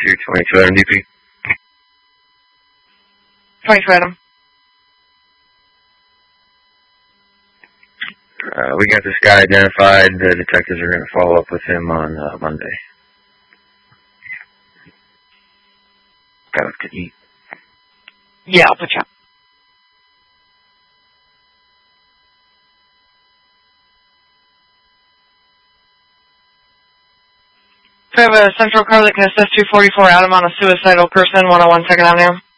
222 item DP. 22 item. We got this guy identified. The detectives are going to follow up with him on Monday. Got up to eat. Yeah, I'll put you up. We have a central car that can assist 244 Adam on a suicidal person, 101 2nd Avenue.